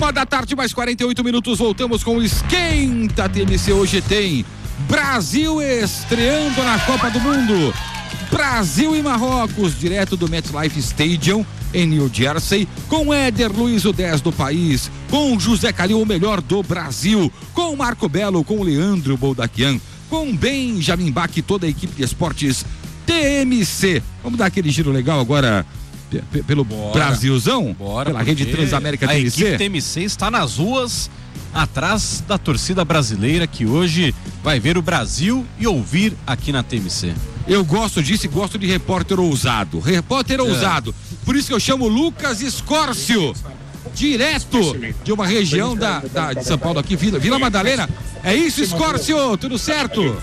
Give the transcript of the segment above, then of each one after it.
1h mais 48 minutos, voltamos com o Esquenta TMC. Hoje tem Brasil estreando na Copa do Mundo. Brasil e Marrocos, direto do MetLife Stadium em New Jersey, com Éder Luiz, o 10 do país, com José Calil, o melhor do Brasil, com Marco Belo, com Leandro Boldaquian, com Benjamin Bach e toda a equipe de esportes TMC. Vamos dar aquele giro legal agora pelo Brasilzão? Pela rede Transamérica TMC. A equipe TMC está nas ruas, atrás da torcida brasileira, que hoje vai ver o Brasil e ouvir aqui na TMC. Eu gosto disso e gosto de repórter ousado. Repórter ousado. Por isso que eu chamo Lucas Escórcio, direto de uma região de São Paulo aqui, Vila Madalena. É isso, Escórcio? Tudo certo?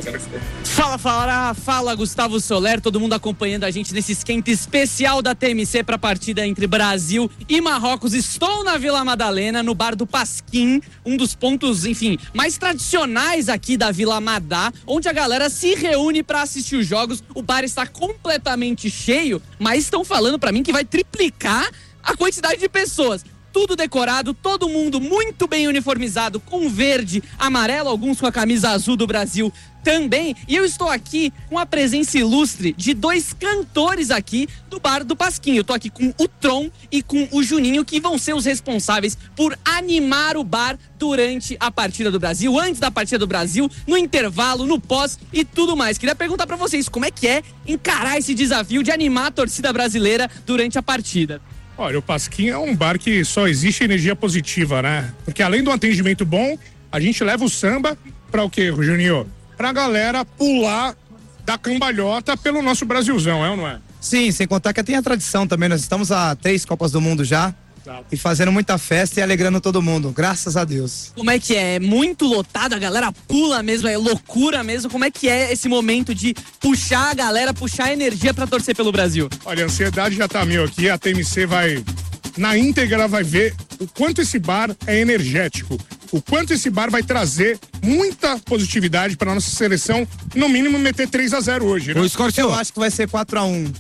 Fala Gustavo Soler, todo mundo acompanhando a gente nesse esquenta especial da TMC para a partida entre Brasil e Marrocos. Estou na Vila Madalena, no bar do Pasquim, um dos pontos, enfim, mais tradicionais aqui da Vila Madá, onde a galera se reúne para assistir os jogos. O bar está completamente cheio, mas estão falando para mim que vai triplicar a quantidade de pessoas. Tudo decorado, todo mundo muito bem uniformizado, com verde, amarelo, alguns com a camisa azul do Brasil também. E eu estou aqui com a presença ilustre de dois cantores aqui do bar do Pasquim. Eu estou aqui com o Tron e com o Juninho, que vão ser os responsáveis por animar o bar durante a partida do Brasil, antes da partida do Brasil, no intervalo, no pós e tudo mais. Queria perguntar para vocês, como é que é encarar esse desafio de animar a torcida brasileira durante a partida? Olha, o Pasquim é um bar que só existe energia positiva, né? Porque além do atendimento bom, a gente leva o samba pra o quê, Juninho? Pra galera pular da cambalhota pelo nosso Brasilzão, é ou não é? Sim, sem contar que tem a tradição também. Nós estamos há 3 Copas do Mundo já. E fazendo muita festa e alegrando todo mundo, graças a Deus. Como é que é? É muito lotado, a galera pula mesmo, é loucura mesmo. Como é que é esse momento de puxar a galera, puxar a energia pra torcer pelo Brasil? Olha, a ansiedade já tá mil aqui, a TMC vai, na íntegra, vai ver o quanto esse bar é energético, o quanto esse bar vai trazer muita positividade pra nossa seleção, no mínimo meter 3-0 hoje, né? Eu acho que vai ser 4-1,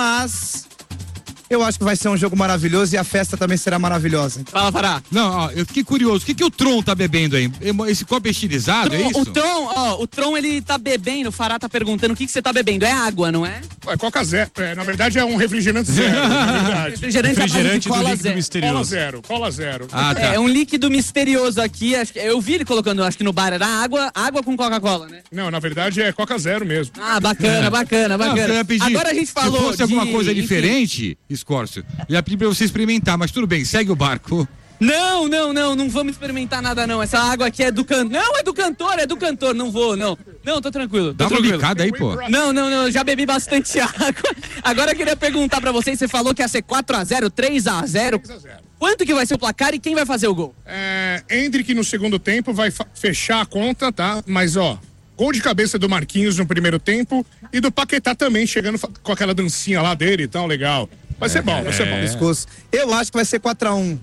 mas eu acho que vai ser um jogo maravilhoso e a festa também será maravilhosa. Fala, Fará. Não, ó, eu fiquei curioso. O que o Tron tá bebendo aí? Esse copo é estilizado, é isso? O Tron, ele tá bebendo, o Fará tá perguntando o que você tá bebendo. É água, não é? É Coca Zero. Na verdade é um refrigerante zero, na verdade. Refrigerante do líquido zero. misterioso. Cola zero. Ah, tá. É um líquido misterioso aqui. Eu vi ele colocando, acho que no bar era água com Coca-Cola, né? Não, na verdade é Coca Zero mesmo. Ah, bacana. Não, eu ia pedir, Agora a gente falou se fosse alguma coisa diferente, Escórcio, eu ia pedir pra você experimentar, mas tudo bem, segue o barco. Não vamos experimentar nada não. Essa água aqui é do cantor. Não, é do cantor, não vou, não. Não, tô tranquilo. Dá uma bicada aí, pô. Não, já bebi bastante água. Agora eu queria perguntar pra vocês, você falou que ia ser 4-0, 3-0. Quanto que vai ser o placar e quem vai fazer o gol? Hendrick no segundo tempo vai fechar a conta, tá? Mas, ó, gol de cabeça do Marquinhos no primeiro tempo e do Paquetá também, chegando com aquela dancinha lá dele e tal, legal. Vai ser bom, vai ser bom. Pescoço. Eu acho que vai ser 4-1.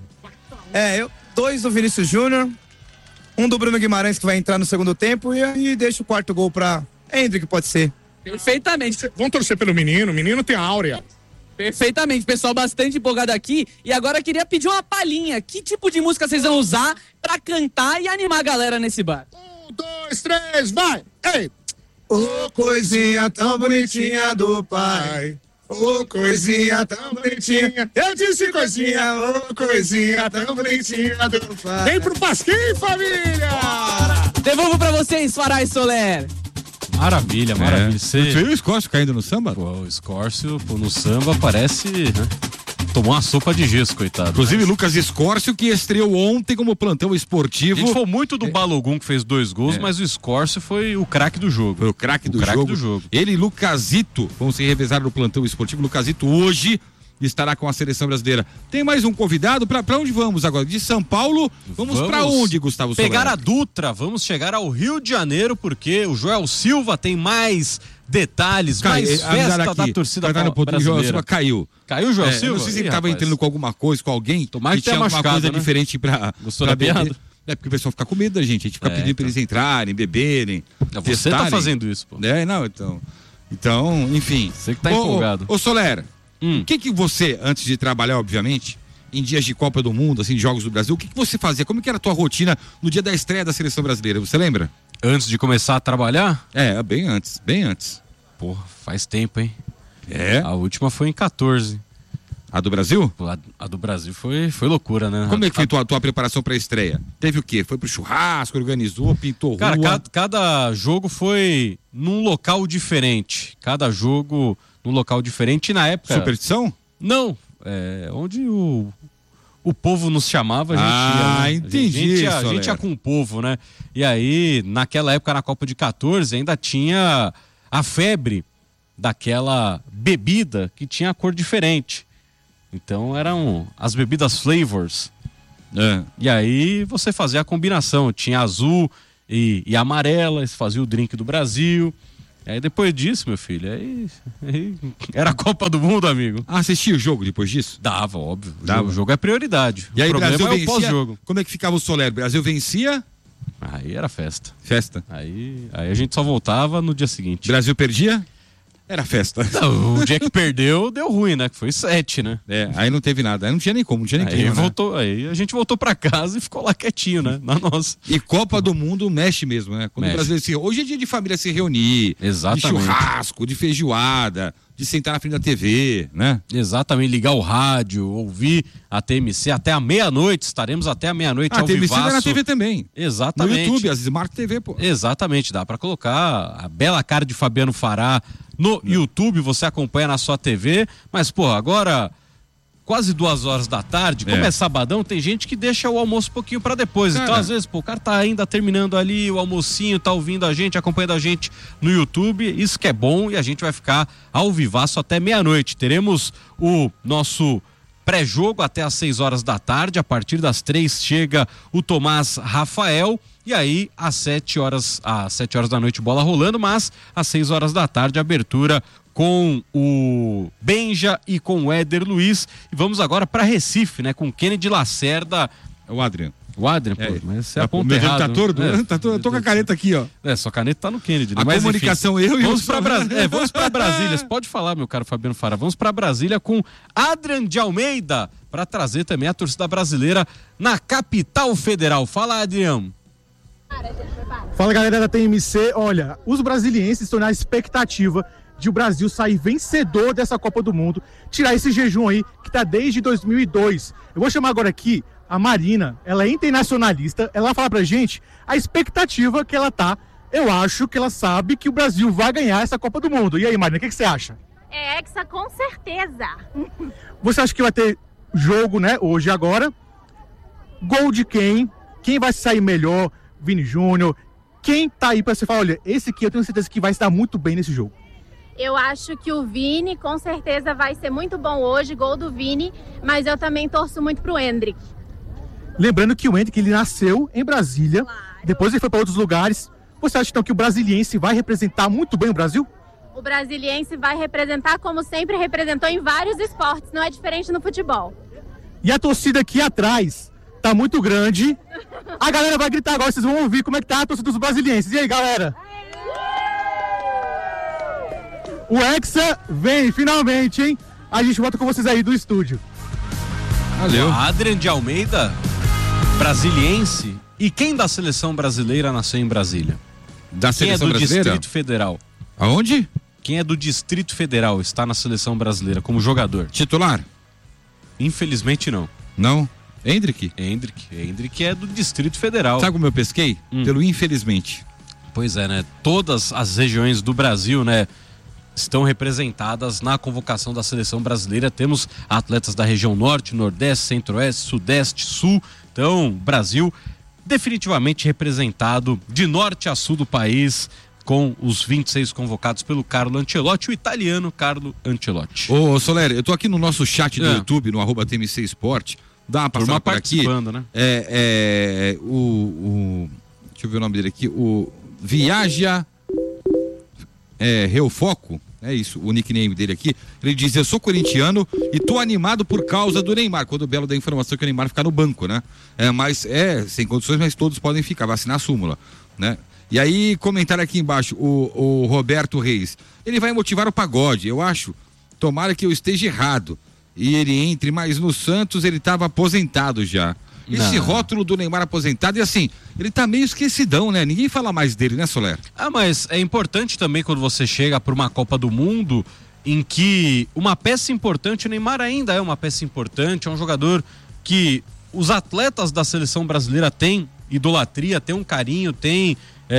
2 do Vinícius Júnior, 1 do Bruno Guimarães, que vai entrar no segundo tempo, e aí deixa o quarto gol pra Hendrick, pode ser. Perfeitamente. Vamos torcer pelo menino, o menino tem a áurea. Perfeitamente, pessoal bastante empolgado aqui. E agora eu queria pedir uma palhinha. Que tipo de música vocês vão usar pra cantar e animar a galera nesse bar? 1, 2, 3, vai! Ei! Ô, coisinha tão bonitinha do pai. Ô, coisinha tão bonitinha. Eu disse coisinha, ô, coisinha tão bonitinha do pai. Vem pro Pasquim, família! Devolvo pra vocês, Fará e Soler. Maravilha. Você viu o Escórcio caindo no samba? Pô, o Escórcio no samba parece, né? Tomou uma sopa de gesso, coitado. Inclusive, Lucas Escórcio, que estreou ontem como plantão esportivo. A gente falou muito do Balogun, que fez 2 gols, mas o Escórcio foi o craque do jogo. Foi o craque do jogo. Ele e Lucasito vão se revezar no plantão esportivo. Lucasito hoje estará com a seleção brasileira. Tem mais um convidado? Pra onde vamos agora? De São Paulo, vamos pra onde, Gustavo Soler? Pegar a Dutra, vamos chegar ao Rio de Janeiro, porque o Joel Silva tem mais detalhes, mais festa da torcida brasileira. O Joel Silva caiu. Caiu o Joel Silva? Eu não sei se ele estava entrando com alguma coisa, com alguém, Tomara que tinha alguma coisa, né, diferente Gostou da piada? É porque o pessoal fica com medo da gente, a gente fica pedindo pra eles entrarem, beberem, Você tá fazendo isso, pô. Então, enfim. Você que tá empolgado. Ô Soler, o que você, antes de trabalhar, obviamente, em dias de Copa do Mundo, assim, de Jogos do Brasil, o que você fazia? Como que era a tua rotina no dia da estreia da seleção brasileira? Você lembra? Antes de começar a trabalhar? Bem antes, bem antes. Porra, faz tempo, hein? É? A última foi em 14. A do Brasil? A do Brasil foi loucura, né? Como é que foi tua preparação pra estreia? Teve o quê? Foi pro churrasco, organizou, pintou Cara, rua? cada jogo foi num local diferente. Cada jogo num local diferente. E na época... Superstição? Não. Onde o povo nos chamava, a gente ia. Né? Entendi. A gente ia com o povo, né? E aí, naquela época, na Copa de 14, ainda tinha a febre daquela bebida que tinha cor diferente. Então eram as bebidas flavors. E aí você fazia a combinação. Tinha azul e amarela, você fazia o drink do Brasil. Aí depois disso, meu filho, aí era a Copa do Mundo, amigo. Assistia o jogo depois disso? Dava, óbvio. Dava. O jogo é prioridade. E aí, o problema Brasil é o vencia, pós-jogo. Como é que ficava o Soler? Brasil vencia? Aí era festa. Festa. Aí a gente só voltava no dia seguinte. Brasil perdia? Era festa. Não, o dia que perdeu, deu ruim, né? Que foi 7, né? Aí não teve nada. Aí não tinha nem como, não tinha nem aí clima, voltou, né? Aí a gente voltou pra casa e ficou lá quietinho, né? Na nossa. E Copa do Mundo mexe mesmo, né? Quando o brasileiro hoje é dia de família se reunir. Exatamente. De churrasco, de feijoada, de sentar na frente da TV, né? Exatamente, ligar o rádio, ouvir a TMC até a meia-noite. Estaremos até a meia-noite ao vivaço. A TMC na TV também. Exatamente. No YouTube, as Smart TV, pô. Exatamente, dá pra colocar a bela cara de Fabiano Fará no YouTube, você acompanha na sua TV, mas, pô, agora quase 2h da tarde, como é sabadão, tem gente que deixa o almoço um pouquinho pra depois. Cara. Então, às vezes, pô, o cara tá ainda terminando ali o almocinho, tá ouvindo a gente, acompanhando a gente no YouTube, isso que é bom, e a gente vai ficar ao vivaço até meia-noite. Teremos o nosso pré-jogo até às 6h da tarde, a partir das 3 chega o Tomás Rafael, e aí às 7h da noite bola rolando, mas às 6h da tarde abertura com o Benja e com o Éder Luiz. E vamos agora para Recife, né, com Kennedy Lacerda. O Adrian. O Adrian, pô, mas você aponta errado. Tá torto, né? Tô com a caneta aqui, ó. Sua caneta tá no Kennedy. Né? A mas, comunicação, enfim, eu e vamos para Brasília. Você pode falar, meu caro Fabiano Fará. Vamos para Brasília com Adrian de Almeida para trazer também a torcida brasileira na capital federal. Fala, Adrian. Fala, galera da TMC. Olha, os brasilienses estão na expectativa de o Brasil sair vencedor dessa Copa do Mundo, tirar esse jejum aí que tá desde 2002. Eu vou chamar agora aqui a Marina, ela é internacionalista, ela vai falar pra gente a expectativa que ela tá. Eu acho que ela sabe que o Brasil vai ganhar essa Copa do Mundo. E aí, Marina, o que você acha? É Hexa, com certeza. Você acha que vai ter jogo, né, hoje e agora? Gol de quem? Quem vai sair melhor? Vini Júnior? Quem tá aí pra você falar, olha, esse aqui eu tenho certeza que vai estar muito bem nesse jogo? Eu acho que o Vini com certeza vai ser muito bom hoje, gol do Vini, mas eu também torço muito pro Endrick. Lembrando que o Endrick, ele nasceu em Brasília, claro. Depois ele foi para outros lugares. Você acha então que o brasiliense vai representar muito bem o Brasil? O brasiliense vai representar como sempre representou em vários esportes, não é diferente no futebol. E a torcida aqui atrás tá muito grande. A galera vai gritar agora, vocês vão ouvir como é que tá a torcida dos brasilienses. E aí, galera? O Hexa vem, finalmente, hein? A gente volta com vocês aí do estúdio. Valeu. Adrian de Almeida, brasiliense. E quem da seleção brasileira nasceu em Brasília? Da seleção brasileira? Quem é do Distrito Federal? Aonde? Quem é do Distrito Federal está na seleção brasileira como jogador? Titular? Infelizmente não. Não? Endrick? Endrick é do Distrito Federal. Sabe como eu pesquei? Pelo infelizmente. Pois é, né? Todas as regiões do Brasil, né, estão representadas na convocação da seleção brasileira. Temos atletas da região norte, nordeste, centro-oeste, sudeste, sul. Então, Brasil definitivamente representado de norte a sul do país, com os 26 convocados pelo Carlo Ancelotti, o italiano Carlo Ancelotti. Ô Soler, eu tô aqui no nosso chat do YouTube, no @TMC Esporte. Dá uma passada por aqui. Né? Deixa eu ver o nome dele aqui. O Viaja Reofoco. É isso, o nickname dele aqui. Ele diz: eu sou corintiano e tô animado por causa do Neymar. Quando o Belo dá a informação que o Neymar ficar no banco, né? Mas sem condições, mas todos podem ficar, vacinar a súmula, né? E aí, comentário aqui embaixo, o Roberto Reis. Ele vai motivar o pagode, eu acho. Tomara que eu esteja errado. e ele entre, mas no Santos ele estava aposentado já. Esse rótulo do Neymar aposentado, e assim, ele tá meio esquecidão, né? Ninguém fala mais dele, né, Soler? Mas é importante também quando você chega para uma Copa do Mundo em que uma peça importante, o Neymar ainda é uma peça importante, é um jogador que os atletas da seleção brasileira têm idolatria, têm um carinho, têm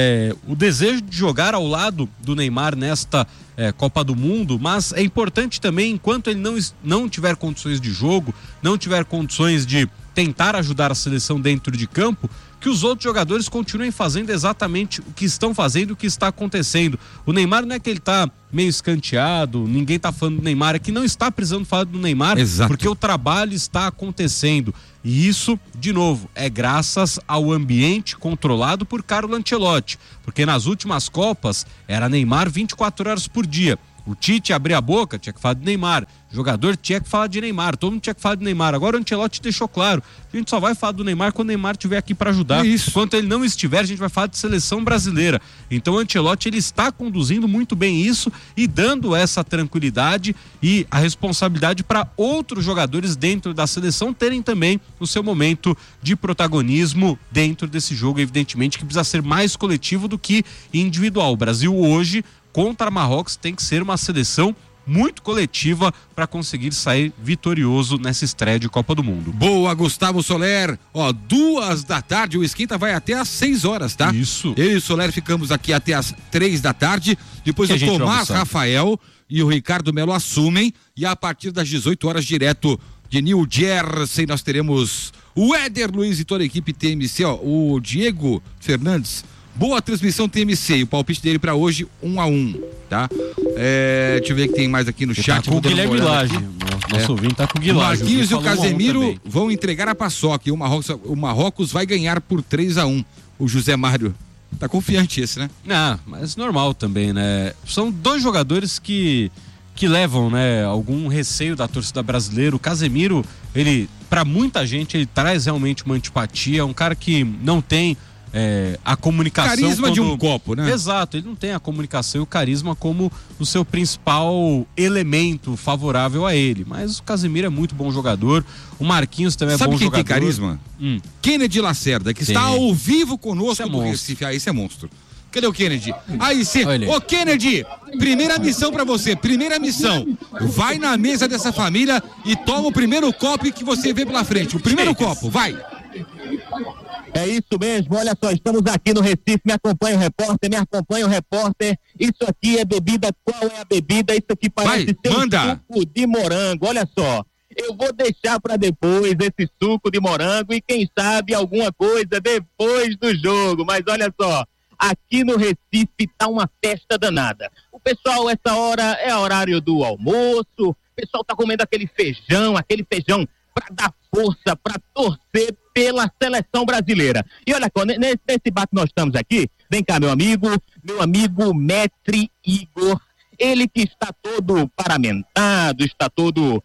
o desejo de jogar ao lado do Neymar nesta Copa do Mundo, mas é importante também, enquanto ele não tiver condições de jogo, não tiver condições de tentar ajudar a seleção dentro de campo, que os outros jogadores continuem fazendo exatamente o que estão fazendo, o que está acontecendo. O Neymar não é que ele está meio escanteado, ninguém está falando do Neymar, é que não está precisando falar do Neymar, exato, porque o trabalho está acontecendo. E isso, de novo, é graças ao ambiente controlado por Carlo Ancelotti, porque nas últimas Copas era Neymar 24 horas por dia. O Tite abria a boca, tinha que falar de Neymar. O jogador tinha que falar de Neymar. Todo mundo tinha que falar de Neymar. Agora o Ancelotti deixou claro. A gente só vai falar do Neymar quando o Neymar estiver aqui para ajudar. Isso. Enquanto ele não estiver, a gente vai falar de seleção brasileira. Então o Ancelotti, ele está conduzindo muito bem isso e dando essa tranquilidade e a responsabilidade para outros jogadores dentro da seleção terem também o seu momento de protagonismo dentro desse jogo, evidentemente, que precisa ser mais coletivo do que individual. O Brasil hoje, contra Marrocos, tem que ser uma seleção muito coletiva para conseguir sair vitorioso nessa estreia de Copa do Mundo. Boa, Gustavo Soler. 2h, o Esquenta vai até às 6 horas, tá? Isso. Eu e o Soler ficamos aqui até às 3h. Depois o Tomás Rafael e o Ricardo Melo assumem, e a partir das 18 horas, direto de New Jersey, nós teremos o Éder Luiz e toda a equipe TMC, o Diego Fernandes. Boa transmissão TMC, o palpite dele pra hoje 1-1, tá? Deixa eu ver o que tem mais aqui no chat. Tá com o Guilherme Lage. Nosso ouvinte tá com o Guilherme. O Marquinhos e o Casemiro vão entregar a paçoca e o Marrocos vai ganhar por 3-1. O José Mário tá confiante esse, né? Mas normal também, né? São dois jogadores que levam, né, algum receio da torcida brasileira. O Casemiro, ele, pra muita gente, ele traz realmente uma antipatia, um cara que não tem a comunicação, carisma de um copo, né? Exato, ele não tem a comunicação e o carisma como o seu principal elemento favorável a ele, mas o Casemiro é muito bom jogador, o Marquinhos também é bom jogador. Sabe quem tem carisma? Kennedy Lacerda, que está ao vivo conosco do Recife. Esse é monstro. Cadê o Kennedy? Aí sim. Ô Kennedy, primeira missão pra você, primeira missão. Vai na mesa dessa família e toma o primeiro copo que você vê pela frente. O primeiro copo, vai. É isso mesmo, olha só, estamos aqui no Recife, me acompanha o repórter, isso aqui é bebida, qual é a bebida? Isso aqui parece ser um suco de morango, olha só, eu vou deixar para depois esse suco de morango e quem sabe alguma coisa depois do jogo, mas olha só, aqui no Recife tá uma festa danada, o pessoal, essa hora é horário do almoço, o pessoal tá comendo aquele feijão para dar força, para torcer pela seleção brasileira. E olha, nesse bar que nós estamos aqui, vem cá, meu amigo Mestre Igor, ele que está todo paramentado, está todo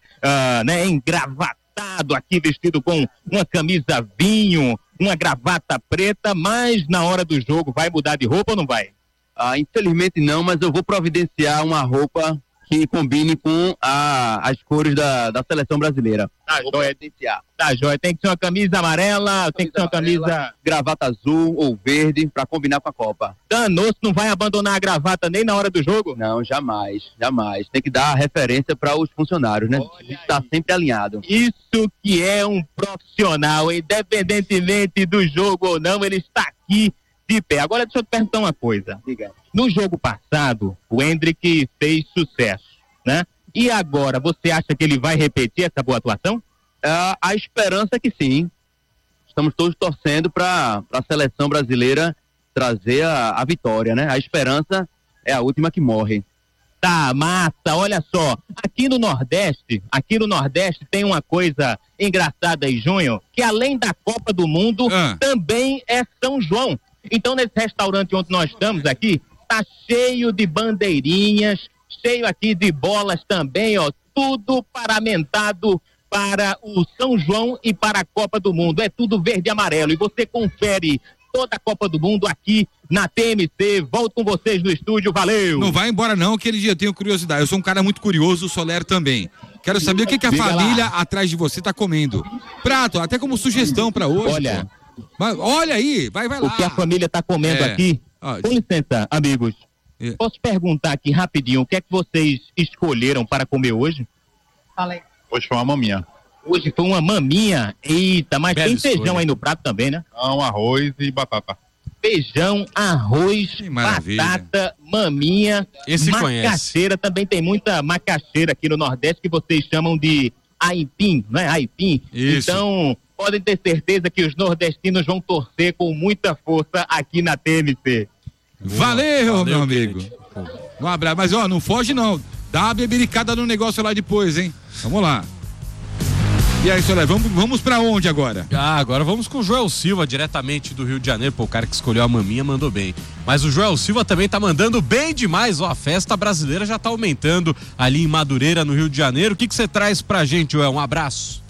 engravatado aqui, vestido com uma camisa vinho, uma gravata preta, mas na hora do jogo vai mudar de roupa ou não vai? Infelizmente não, mas eu vou providenciar uma roupa que combine com as cores da seleção brasileira. Tá joia, tem que ser uma camisa amarela, tem que ser uma camisa... Gravata azul ou verde para combinar com a Copa. Danou-se, não vai abandonar a gravata nem na hora do jogo? Não, jamais. Tem que dar referência para os funcionários, né? Está sempre alinhado. Isso que é um profissional, independentemente do jogo ou não, ele está aqui de pé. Agora deixa eu te perguntar uma coisa. Diga. No jogo passado, o Endrick fez sucesso, né? E agora, você acha que ele vai repetir essa boa atuação? A esperança é que sim. Estamos todos torcendo para a seleção brasileira trazer a vitória, né? A esperança é a última que morre. Tá, massa, olha só, aqui no Nordeste tem uma coisa engraçada em junho, que além da Copa do Mundo, também é São João. Então, nesse restaurante onde nós estamos aqui, tá cheio de bandeirinhas, cheio aqui de bolas também, ó, tudo paramentado para o São João e para a Copa do Mundo. É tudo verde e amarelo. E você confere toda a Copa do Mundo aqui na TMC. Volto com vocês no estúdio, valeu! Não vai embora não, que eu tenho curiosidade. Eu sou um cara muito curioso, o Soler também. Quero saber o que a família atrás de você tá comendo. Prato, até como sugestão pra hoje. Olha, olha aí, vai lá. O que a família tá comendo aqui. Com licença, amigos. Posso perguntar aqui rapidinho, o que é que vocês escolheram para comer hoje? Fala aí. Hoje foi uma maminha. Hoje foi uma maminha? Eita, mas tem feijão aí no prato também, né? Não, arroz e batata. Feijão, arroz, batata, maminha, macaxeira. Também tem muita macaxeira aqui no Nordeste que vocês chamam de aipim, não é? Aipim. Isso. Então, podem ter certeza que os nordestinos vão torcer com muita força aqui na TMC. Valeu, meu amigo. Um abraço. Mas, não foge não. Dá uma bebericada no negócio lá depois, hein? Vamos lá. E aí, Soler, vamos pra onde agora? Agora vamos com o Joel Silva, diretamente do Rio de Janeiro. Pô, o cara que escolheu a maminha mandou bem. Mas o Joel Silva também tá mandando bem demais. A festa brasileira já tá aumentando ali em Madureira, no Rio de Janeiro. O que você traz pra gente, Joel? Um abraço.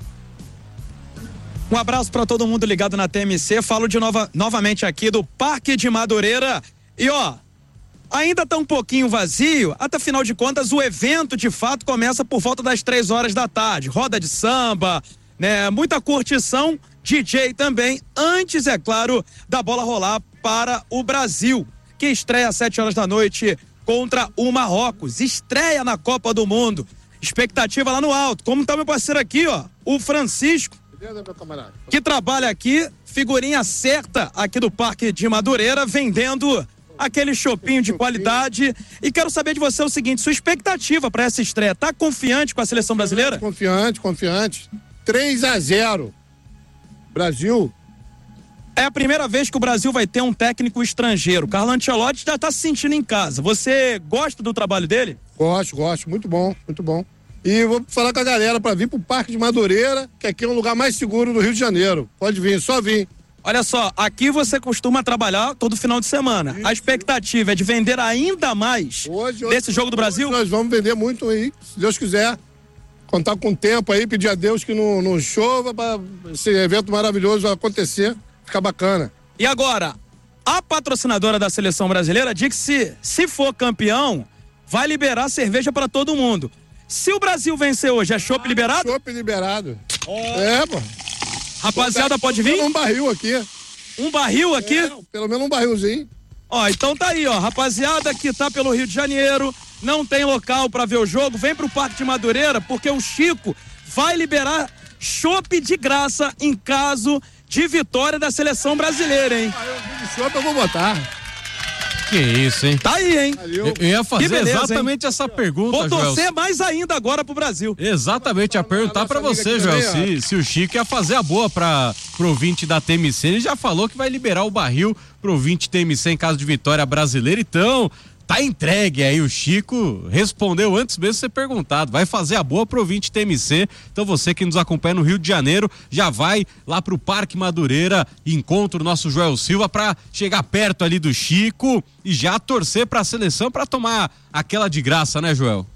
Um abraço para todo mundo ligado na TMC. Falo novamente aqui do Parque de Madureira. E ainda tá um pouquinho vazio. Até final de contas, o evento de fato começa por volta das 3 horas da tarde. Roda de samba, né? Muita curtição, DJ também. Antes, é claro, da bola rolar para o Brasil, que estreia às 7 horas da noite contra o Marrocos. Estreia na Copa do Mundo. Expectativa lá no alto. Como tá meu parceiro aqui, o Francisco, que trabalha aqui, figurinha certa aqui do Parque de Madureira, vendendo aquele chopinho de qualidade. E quero saber de você o seguinte, sua expectativa para essa estreia, tá confiante com a seleção brasileira? Confiante. 3-0. Brasil. É a primeira vez que o Brasil vai ter um técnico estrangeiro. Carlo Ancelotti já tá se sentindo em casa. Você gosta do trabalho dele? Gosto. Muito bom. E vou falar com a galera para vir pro Parque de Madureira, que aqui é um lugar mais seguro do Rio de Janeiro. Pode vir, só vir. Olha só, aqui você costuma trabalhar todo final de semana. Isso. A expectativa é de vender ainda mais desse jogo do Brasil? Nós vamos vender muito aí, se Deus quiser. Contar com o tempo aí, pedir a Deus que não chova para esse evento maravilhoso acontecer, ficar bacana. E agora, a patrocinadora da seleção brasileira diz que se for campeão, vai liberar cerveja para todo mundo. Se o Brasil vencer hoje, é chopp liberado? Chopp liberado. Pô. Rapaziada, pode vir? Um barril aqui. Um barril aqui? Pelo menos um barrilzinho. Então tá aí, rapaziada que tá pelo Rio de Janeiro, não tem local pra ver o jogo, vem pro Parque de Madureira, porque o Chico vai liberar chopp de graça em caso de vitória da seleção brasileira, hein? Chopp eu vou botar. Que isso, hein? Tá aí, hein? Eu ia fazer beleza, exatamente essa pergunta, Joel. Vou torcer mais ainda agora pro Brasil. Exatamente, a perguntar pra você, Joel, se o Chico ia fazer a boa pro ouvinte da TMC. Ele já falou que vai liberar o barril pro ouvinte TMC em caso de vitória brasileira, então tá entregue aí. O Chico respondeu antes mesmo de ser perguntado, vai fazer a boa pro ouvinte TMC. Então você que nos acompanha no Rio de Janeiro, já vai lá pro Parque Madureira, encontra o nosso Joel Silva pra chegar perto ali do Chico e já torcer pra seleção pra tomar aquela de graça, né, Joel?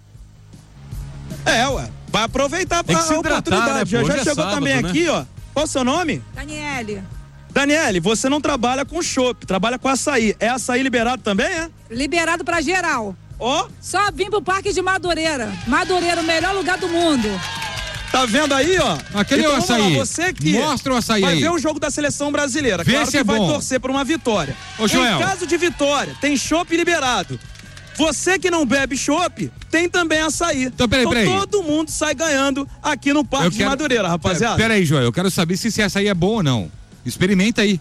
Vai aproveitar a oportunidade. Né, já chegou sábado, também né? aqui, Qual o seu nome? Daniele, você não trabalha com chopp, trabalha com açaí. É açaí liberado também, é? Liberado pra geral. Só vim pro Parque de Madureira. Madureira, o melhor lugar do mundo. Tá vendo aí, Aquele então, é o açaí. Você que mostra o açaí vai aí. ver o jogo da seleção brasileira. Vê claro se que é vai bom. torcer por uma vitória. Ô, Joel. Em caso de vitória, tem chopp liberado. Você que não bebe chopp, tem também açaí. Então, peraí. Todo mundo sai ganhando aqui no Parque de Madureira, rapaziada. Peraí, Joel, eu quero saber se esse açaí é bom ou não. Experimenta aí.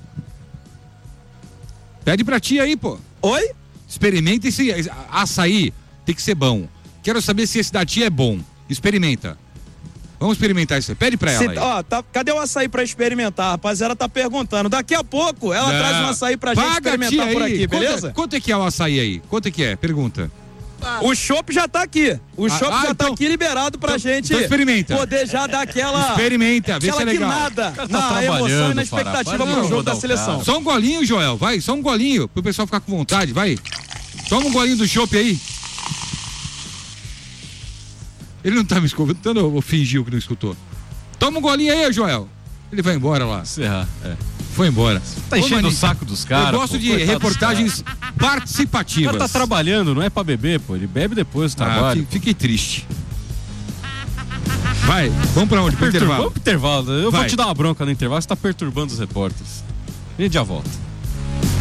Pede pra ti aí, pô. Oi? Experimenta esse açaí, tem que ser bom. Quero saber se esse da tia é bom. Experimenta. Vamos experimentar isso aí. Pede pra ela aí. Cadê o açaí pra experimentar? A rapaziada tá perguntando. Daqui a pouco ela traz um açaí pra gente experimentar por aqui, beleza? Quanto é que é o açaí aí? Quanto é que é? Pergunta. O chopp já tá aqui. O chopp já então, tá aqui liberado pra gente experimenta. poder já dar aquela... Experimenta, vê se é legal. Na emoção e na expectativa pro jogo da seleção. Só um golinho, Joel, vai. Só um golinho pro pessoal ficar com vontade, vai. Toma um golinho do chopp aí. Ele não tá me escutando ou fingiu que não escutou? Toma um golinho aí, Joel. Ele vai embora lá. Serra, Foi embora. Tá enchendo o saco dos caras. Eu gosto de reportagens participativas. O cara tá trabalhando, não é pra beber, pô. Ele bebe depois do trabalho. Fiquei triste. Vai, vamos pra onde? Pro intervalo. Vamos pro intervalo. Eu vou te dar uma bronca no intervalo, você tá perturbando os repórteres. A gente já volta.